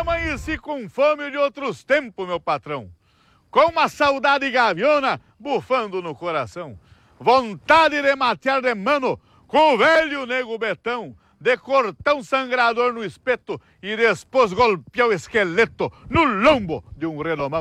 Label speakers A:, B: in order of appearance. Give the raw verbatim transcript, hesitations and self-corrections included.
A: amanheci com fome de outros tempos, meu patrão. Com uma saudade gaviona bufando no coração. Vontade de matear de mano com o velho nego Betão, de cortar um sangrador no espeto e depois golpear o esqueleto no lombo de um redomão.